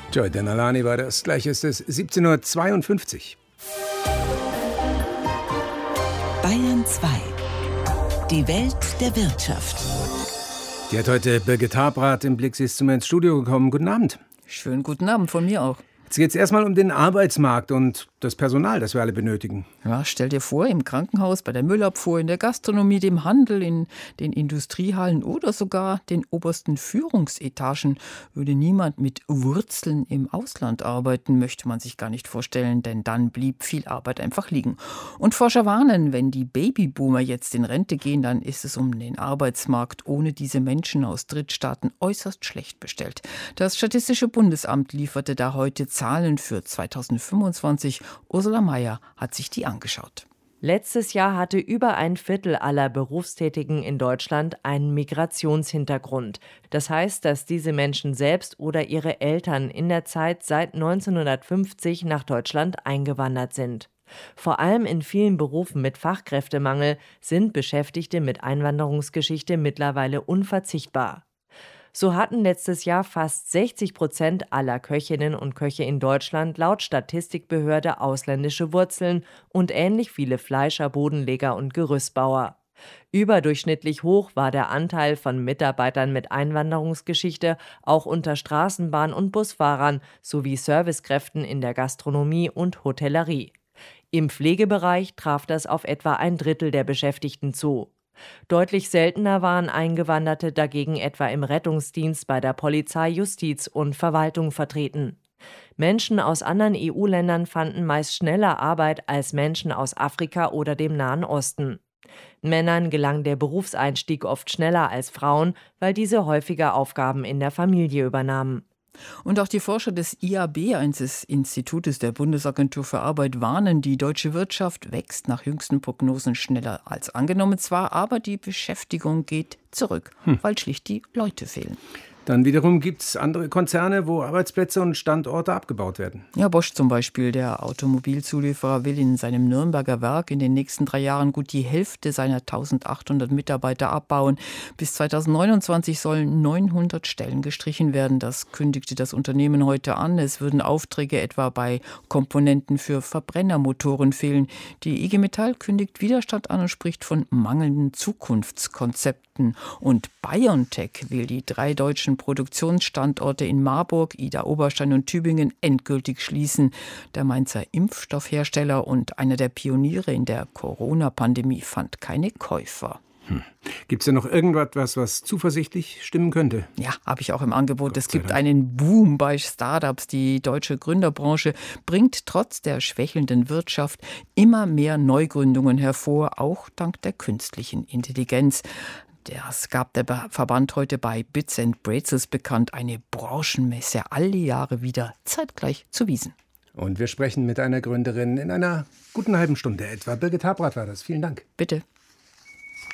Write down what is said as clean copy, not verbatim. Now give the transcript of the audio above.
Joy Denalani war das. Gleich ist es 17:52 Uhr. Bayern 2. Die Welt der Wirtschaft. Die hat heute Birgit Habrath im Blick. Sie ist zu mir ins Studio gekommen. Guten Abend. Schönen guten Abend von mir auch. Jetzt geht es erstmal um den Arbeitsmarkt und das Personal, das wir alle benötigen. Ja, stell dir vor, im Krankenhaus, bei der Müllabfuhr, in der Gastronomie, dem Handel, in den Industriehallen oder sogar den obersten Führungsetagen würde niemand mit Wurzeln im Ausland arbeiten, möchte man sich gar nicht vorstellen, denn dann blieb viel Arbeit einfach liegen. Und Forscher warnen, wenn die Babyboomer jetzt in Rente gehen, dann ist es um den Arbeitsmarkt ohne diese Menschen aus Drittstaaten äußerst schlecht bestellt. Das Statistische Bundesamt lieferte da heute Zahlen für 2025. Ursula Mayer hat sich die angeschaut. Letztes Jahr hatte über ein Viertel aller Berufstätigen in Deutschland einen Migrationshintergrund. Das heißt, dass diese Menschen selbst oder ihre Eltern in der Zeit seit 1950 nach Deutschland eingewandert sind. Vor allem in vielen Berufen mit Fachkräftemangel sind Beschäftigte mit Einwanderungsgeschichte mittlerweile unverzichtbar. So hatten letztes Jahr fast 60% aller Köchinnen und Köche in Deutschland laut Statistikbehörde ausländische Wurzeln und ähnlich viele Fleischer, Bodenleger und Gerüstbauer. Überdurchschnittlich hoch war der Anteil von Mitarbeitern mit Einwanderungsgeschichte auch unter Straßenbahn- und Busfahrern sowie Servicekräften in der Gastronomie und Hotellerie. Im Pflegebereich traf das auf etwa ein Drittel der Beschäftigten zu. Deutlich seltener waren Eingewanderte dagegen etwa im Rettungsdienst, bei der Polizei, Justiz und Verwaltung vertreten. Menschen aus anderen EU-Ländern fanden meist schneller Arbeit als Menschen aus Afrika oder dem Nahen Osten. Männern gelang der Berufseinstieg oft schneller als Frauen, weil diese häufiger Aufgaben in der Familie übernahmen. Und auch die Forscher des IAB, eines Institutes der Bundesagentur für Arbeit, warnen, die deutsche Wirtschaft wächst nach jüngsten Prognosen schneller als angenommen zwar, aber die Beschäftigung geht zurück, weil schlicht die Leute fehlen. Dann wiederum gibt es andere Konzerne, wo Arbeitsplätze und Standorte abgebaut werden. Ja, Bosch zum Beispiel, der Automobilzulieferer, will in seinem Nürnberger Werk in den nächsten 3 Jahren gut die Hälfte seiner 1800 Mitarbeiter abbauen. Bis 2029 sollen 900 Stellen gestrichen werden. Das kündigte das Unternehmen heute an. Es würden Aufträge etwa bei Komponenten für Verbrennermotoren fehlen. Die IG Metall kündigt Widerstand an und spricht von mangelnden Zukunftskonzepten. Und BioNTech will die 3 deutschen Produktionsstandorte in Marburg, Idar-Oberstein und Tübingen endgültig schließen. Der Mainzer Impfstoffhersteller und einer der Pioniere in der Corona-Pandemie fand keine Käufer. Gibt es denn noch irgendwas, was zuversichtlich stimmen könnte? Ja, habe ich auch im Angebot. Es gibt einen Boom bei Startups. Die deutsche Gründerbranche bringt trotz der schwächelnden Wirtschaft immer mehr Neugründungen hervor, auch dank der künstlichen Intelligenz. Das gab der Verband heute bei Bits & Brezels bekannt, eine Branchenmesse alle Jahre wieder zeitgleich zu Wiesn. Und wir sprechen mit einer Gründerin in einer guten halben Stunde etwa. Birgit Habrath war das. Vielen Dank. Bitte.